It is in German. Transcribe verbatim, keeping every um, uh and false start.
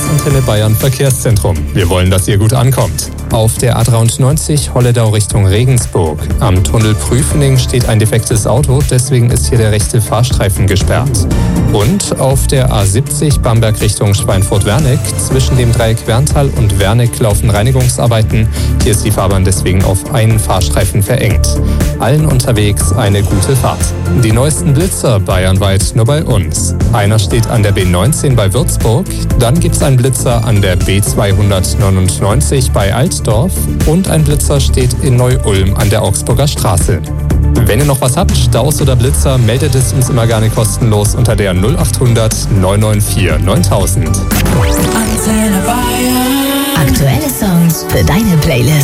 Antenne Bayern Verkehrszentrum. Wir wollen, dass ihr gut ankommt. Auf der A dreiundneunzig Holledau Richtung Regensburg. Am Tunnel Prüfening steht ein defektes Auto, deswegen ist hier der rechte Fahrstreifen gesperrt. Und auf der A siebzig Bamberg Richtung Schweinfurt-Werneck. Zwischen dem Dreieck Werntal und Werneck laufen Reinigungsarbeiten. Hier ist die Fahrbahn deswegen auf einen Fahrstreifen verengt. Allen unterwegs eine gute Fahrt. Die neuesten Blitzer bayernweit nur bei uns. Einer steht an der B neunzehn bei Würzburg, dann gibt es einen Blitzer an der B zweihundertneunundneunzig bei Altdorf und ein Blitzer steht in Neu-Ulm an der Augsburger Straße. Wenn ihr noch was habt, Staus oder Blitzer, meldet es uns immer gerne kostenlos unter der null achthundert neun neun vier neuntausend. Aktuelle Songs für deine Playlist.